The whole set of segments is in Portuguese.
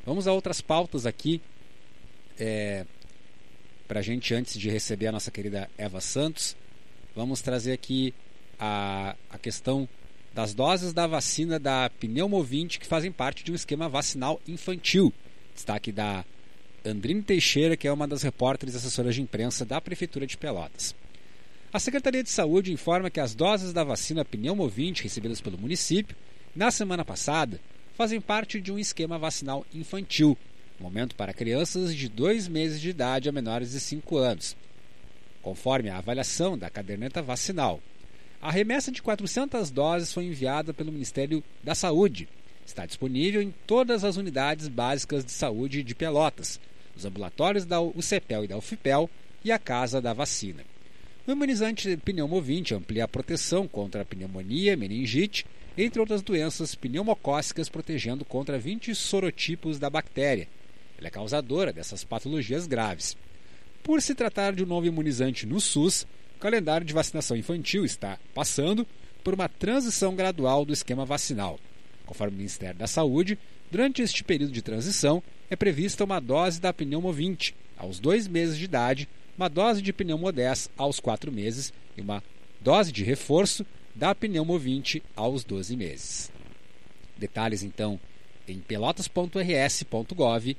Vamos a outras pautas aqui, para a gente, antes de receber a nossa querida Eva Santos. Vamos trazer aqui a questão das doses da vacina da pneumovinte que fazem parte de um esquema vacinal infantil. Destaque da Andrine Teixeira, que é uma das repórteres assessoras de imprensa da Prefeitura de Pelotas. A Secretaria de Saúde informa que as doses da vacina pneumovinte recebidas pelo município na semana passada fazem parte de um esquema vacinal infantil, momento para crianças de 2 meses de idade a menores de 5 anos, conforme a avaliação da caderneta vacinal. A remessa de 400 doses foi enviada pelo Ministério da Saúde. Está disponível em todas as unidades básicas de saúde de Pelotas, os ambulatórios da UCPEL e da UFPEL e a Casa da Vacina. O imunizante pneumovinte amplia a proteção contra a pneumonia, meningite, entre outras doenças pneumocócicas, protegendo contra 20 sorotipos da bactéria. Ela é causadora dessas patologias graves. Por se tratar de um novo imunizante no SUS, o calendário de vacinação infantil está passando por uma transição gradual do esquema vacinal. Conforme o Ministério da Saúde, durante este período de transição, é prevista uma dose da pneumovinte aos 2 meses de idade, uma dose de pneumodez aos 4 meses e uma dose de reforço da pneumovinte aos 12 meses. Detalhes, então, em pelotas.rs.gov.br.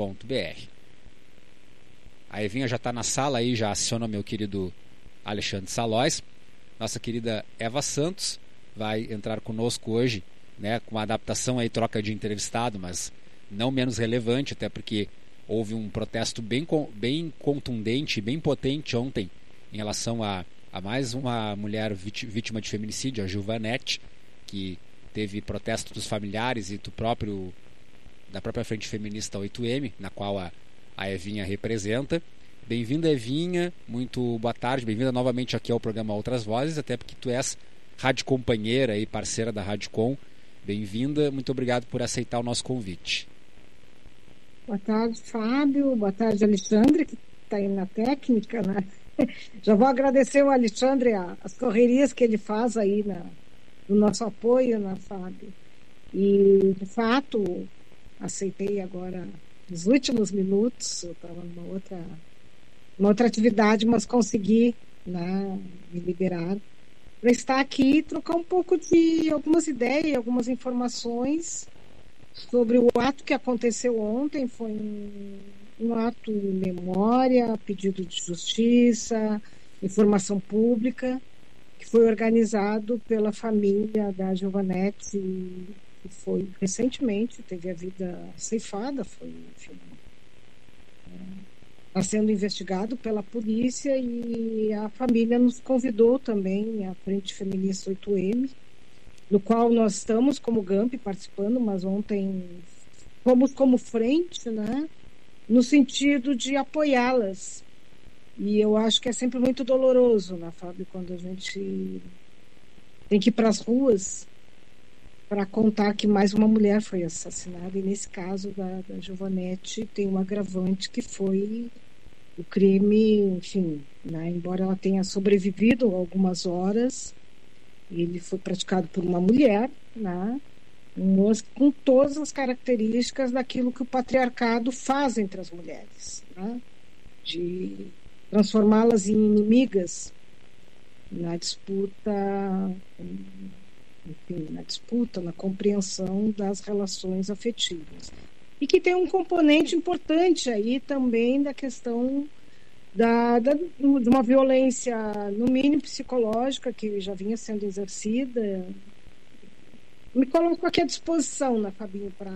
A Evinha já está na sala aí, já aciona meu querido Alexandre Salóis. Nossa querida Eva Santos vai entrar conosco hoje, né, com uma adaptação aí, troca de entrevistado, mas não menos relevante, até porque houve um protesto bem contundente, bem potente ontem em relação a mais uma mulher vítima de feminicídio, a Giovanete, que teve protesto dos familiares e da própria Frente Feminista 8M, na qual a Evinha representa. Bem-vinda, Evinha, muito boa tarde, bem-vinda novamente aqui ao programa Outras Vozes, até porque tu és rádio companheira e parceira da Rádio Com. Bem-vinda, muito obrigado por aceitar o nosso convite. Boa tarde, Fábio, boa tarde, Alexandre, que está aí na técnica, né? Já vou agradecer ao Alexandre as correrias que ele faz aí no nosso apoio, né, Fábio? E, de fato, aceitei agora, nos últimos minutos, eu estava numa outra atividade, mas consegui, né, me liberar para estar aqui e trocar um pouco de algumas ideias, algumas informações sobre o ato que aconteceu ontem. Foi um ato de memória, pedido de justiça, informação pública, que foi organizado pela família da Giovanete, que foi recentemente, teve a vida ceifada, está sendo investigado pela polícia, e a família nos convidou também, a Frente Feminista 8M, no qual nós estamos como GAMP participando, mas ontem fomos como frente, né, no sentido de apoiá-las. E eu acho que é sempre muito doloroso, né, Fábio, quando a gente tem que ir para as ruas para contar que mais uma mulher foi assassinada, e nesse caso da Giovanete tem um agravante, que foi o crime, enfim, né, embora ela tenha sobrevivido algumas horas, ele foi praticado por uma mulher, né, com todas as características daquilo que o patriarcado faz entre as mulheres, né, de transformá-las em inimigas na disputa, enfim, na compreensão das relações afetivas. E que tem um componente importante aí também da questão de uma violência, no mínimo psicológica, que já vinha sendo exercida. Me coloco aqui à disposição, né, Fabinho, para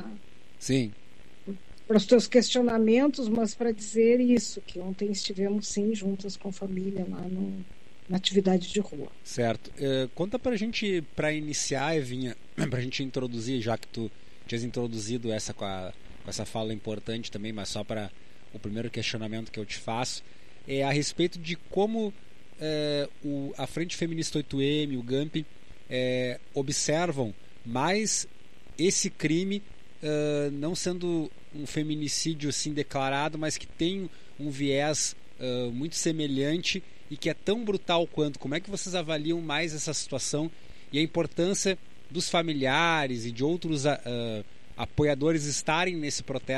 os teus questionamentos, mas para dizer isso, que ontem estivemos sim juntas com a família lá na atividade de rua. Certo. Conta pra gente, para iniciar, Evinha, pra gente introduzir, já que tu tinhas introduzido essa com essa fala importante também, mas só para o primeiro questionamento que eu te faço, é a respeito de como a Frente Feminista 8M, o GAMP, observam mais esse crime, não sendo um feminicídio assim declarado, mas que tem um viés muito semelhante e que é tão brutal quanto. Como é que vocês avaliam mais essa situação e a importância dos familiares e de outros apoiadores estarem nesse protesto